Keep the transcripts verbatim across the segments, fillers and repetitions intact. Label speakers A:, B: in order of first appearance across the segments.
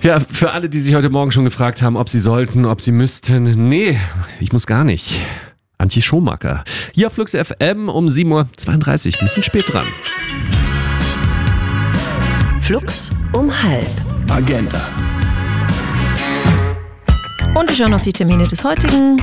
A: Ja, für alle, die sich heute Morgen schon gefragt haben, ob sie sollten, ob sie müssten. Nee, ich muss gar nicht. Antje Schomacker. Hier auf Flux F M um sieben Uhr zweiunddreißig. Ein bisschen spät dran.
B: Flux um halb.
C: Agenda.
D: Und wir schauen auf die Termine des heutigen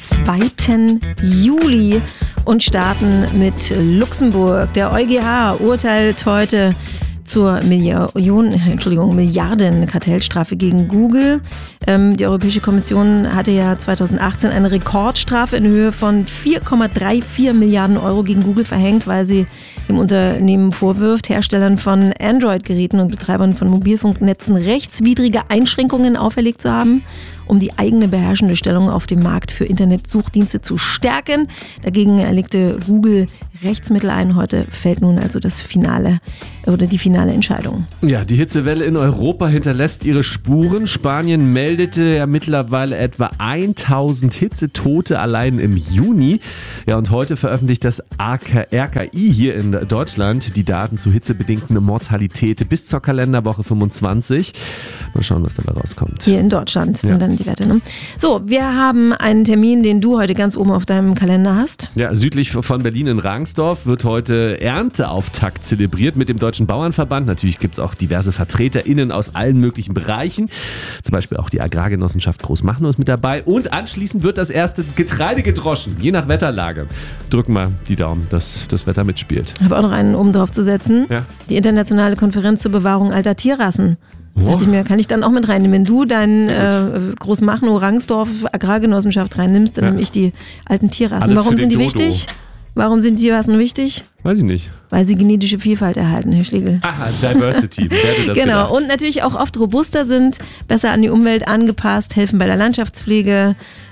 D: zweiten Juli und starten mit Luxemburg. Der EuGH urteilt heute zur Million, Entschuldigung, Milliarden-Kartellstrafe gegen Google. Ähm, die Europäische Kommission hatte ja zweitausendachtzehn eine Rekordstrafe in Höhe von vier Komma vierunddreißig Milliarden Euro gegen Google verhängt, weil sie dem Unternehmen vorwirft, Herstellern von Android-Geräten und Betreibern von Mobilfunknetzen rechtswidrige Einschränkungen auferlegt zu haben, um die eigene beherrschende Stellung auf dem Markt für Internetsuchdienste zu stärken. Dagegen legte Google Rechtsmittel ein. Heute fällt nun also das Finale oder die finale Entscheidung.
A: Ja, die Hitzewelle in Europa hinterlässt ihre Spuren. Spanien meldete ja mittlerweile etwa tausend Hitzetote allein im Juni. Ja, und heute veröffentlicht das R K I hier in Deutschland die Daten zu hitzebedingten Mortalität bis zur Kalenderwoche fünfundzwanzig. Mal schauen, was dabei rauskommt.
D: Hier in Deutschland sind
A: ja.
D: dann die Werte. Ne? So, wir haben einen Termin, den du heute ganz oben auf deinem Kalender hast.
A: Ja, südlich von Berlin in Rangsdorf wird heute Ernteauftakt zelebriert mit dem Deutschen Bauernverband. Natürlich gibt es auch diverse VertreterInnen aus allen möglichen Bereichen. Zum Beispiel auch die Agrargenossenschaft Großmachnow ist mit dabei. Und anschließend wird das erste Getreide gedroschen, je nach Wetterlage. Drücken wir die Daumen, dass das Wetter mitspielt.
D: Ich habe auch noch einen oben drauf zu setzen.
A: Ja.
D: Die internationale Konferenz zur Bewahrung alter Tierrassen.
A: Oh.
D: Dachte ich mir, kann ich dann auch mit reinnehmen. Wenn du deinen äh, Großmachnow, Rangsdorf, Agrargenossenschaft reinnimmst, dann
A: Ja.
D: nehme ich die alten Tierrassen.
A: Alles
D: Warum
A: für
D: sind die
A: den Dodo.
D: wichtig? Warum sind Tierrassen wichtig?
A: Weiß ich nicht.
D: Weil sie genetische Vielfalt erhalten, Herr Schlegel.
A: Aha, Diversity. Wer hätte das
D: Genau,
A: gedacht?
D: und natürlich auch oft robuster sind, besser an die Umwelt angepasst, helfen bei der Landschaftspflege,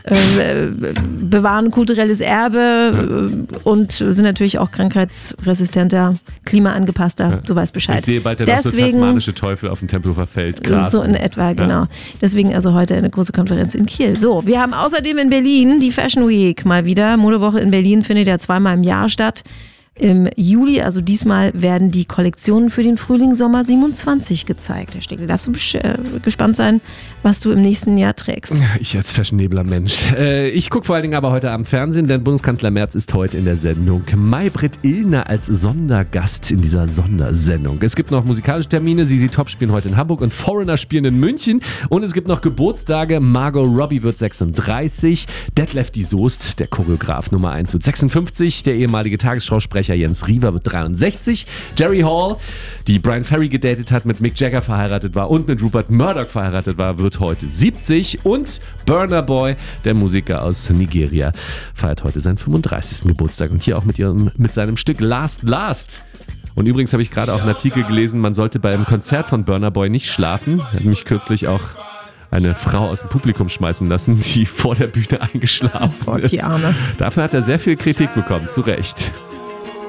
D: äh, bewahren kulturelles Erbe äh, und sind natürlich auch krankheitsresistenter, klimaangepasster,
A: Ja.
D: du weißt Bescheid.
A: Ich sehe bald der so tasmanische Teufel auf dem Tempelhofer Feld. Gras.
D: So in etwa, genau.
A: Ja.
D: Deswegen also heute eine große Konferenz in Kiel. So, wir haben außerdem in Berlin die Fashion Week mal wieder. Modewoche in Berlin findet ja zweimal im Jahr statt. Im Juli, also diesmal, werden die Kollektionen für den Frühling-Sommer siebenundzwanzig gezeigt. Herr Stegel, darfst du besch- äh, gespannt sein, was du im nächsten Jahr trägst?
A: Ich als fashionabler Mensch. Äh, ich gucke vor allen Dingen aber heute am Fernsehen, denn Bundeskanzler Merz ist heute in der Sendung. Maybrit Illner als Sondergast in dieser Sondersendung. Es gibt noch musikalische Termine. Sisi Top spielen heute in Hamburg und Foreigner spielen in München. Und es gibt noch Geburtstage. Margot Robbie wird sechsunddreißig. Detlef die Soest, der Choreograf Nummer eins, wird sechsundfünfzig. Der ehemalige Tagesschausprecher Jens Riewer wird dreiundsechzig. Jerry Hall, die Brian Ferry gedatet hat, mit Mick Jagger verheiratet war und mit Rupert Murdoch verheiratet war, wird heute siebzig. Und Burna Boy, der Musiker aus Nigeria, feiert heute seinen fünfunddreißigsten Geburtstag. Und hier auch mit, ihrem, mit seinem Stück Last Last. Und übrigens habe ich gerade auch einen Artikel gelesen, man sollte beim Konzert von Burna Boy nicht schlafen. Hat mich kürzlich auch eine Frau aus dem Publikum schmeißen lassen, die vor der Bühne eingeschlafen
D: Gott,
A: ist.
D: die Arme.
A: Dafür hat er sehr viel Kritik bekommen, zu Recht.